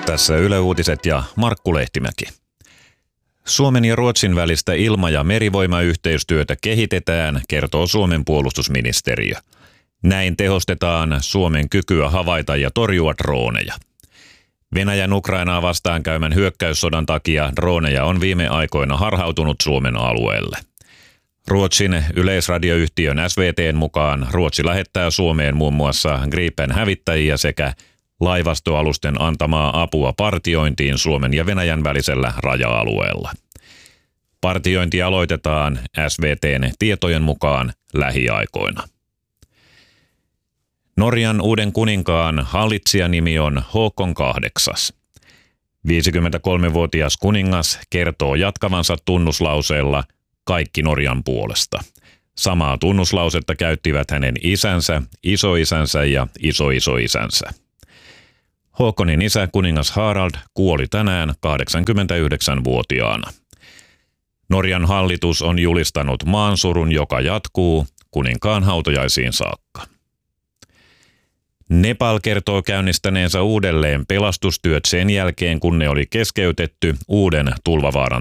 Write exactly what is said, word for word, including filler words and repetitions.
Tässä Yle Uutiset ja Markku Lehtimäki. Suomen ja Ruotsin välistä ilma- ja merivoimayhteistyötä kehitetään, kertoo Suomen puolustusministeriö. Näin tehostetaan Suomen kykyä havaita ja torjua droneja. Venäjän Ukrainaa vastaan käymän hyökkäyssodan takia droneja on viime aikoina harhautunut Suomen alueelle. Ruotsin yleisradioyhtiön S V T:n mukaan Ruotsi lähettää Suomeen muun muassa Gripen-hävittäjiä sekä laivastoalusten antamaa apua partiointiin Suomen ja Venäjän välisellä raja-alueella. Partiointi aloitetaan S V T:n tietojen mukaan lähiaikoina. Norjan uuden kuninkaan hallitsijanimi on Håkon kahdeksas. viisikymmentäkolmevuotias kuningas kertoo jatkavansa tunnuslauseella kaikki Norjan puolesta. Samaa tunnuslausetta käyttivät hänen isänsä, isoisänsä ja isoisoisänsä. Håkonin isä kuningas Harald kuoli tänään kahdeksankymmentäyhdeksänvuotiaana. Norjan hallitus on julistanut maansurun, joka jatkuu kuninkaan hautajaisiin saakka. Nepal kertoo käynnistäneensä uudelleen pelastustyöt sen jälkeen, kun ne oli keskeytetty uuden tulvavaaran